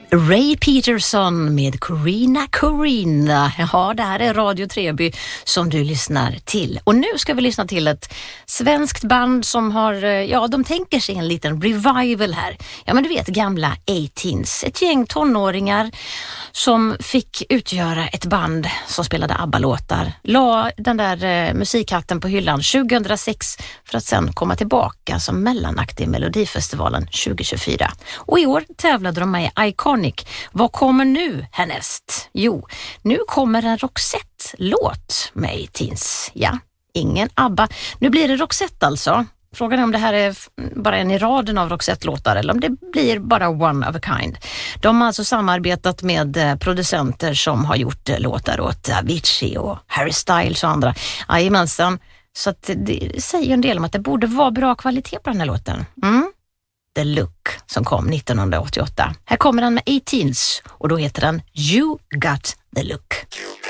Ray Peterson med Corina. Ja, det här är Radio Treby som du lyssnar till. Och nu ska vi lyssna till ett svenskt band som har, ja, de tänker sig en liten revival här. Ja, men du vet, gamla 18s. Ett gäng tonåringar som fick utgöra ett band som spelade ABBA-låtar. La den där musikhatten på hyllan 2006 för att sen komma tillbaka som mellanakt i Melodifestivalen 2024. Och i år tävlade de med Iconic. Vad kommer nu härnäst? Jo, nu kommer en Roxette-låt med 18s. Ja, ingen ABBA. Nu blir det Roxette alltså. Frågan är om det här är bara en i raden av Roxette-låtar eller om det blir bara one of a kind. De har alltså samarbetat med producenter som har gjort låtar åt Avicii och Harry Styles och andra. Jajamensan. Så att det säger en del om att det borde vara bra kvalitet på den här låten. The Look som kom 1988. Här kommer den med 18s och då heter den You Got The Look.